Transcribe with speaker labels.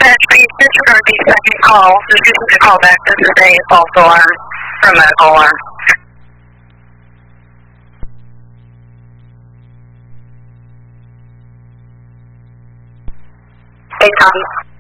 Speaker 1: Please disregard these second calls. If you need to call back, this is a false alarm for medical alarm. Hey, Tom.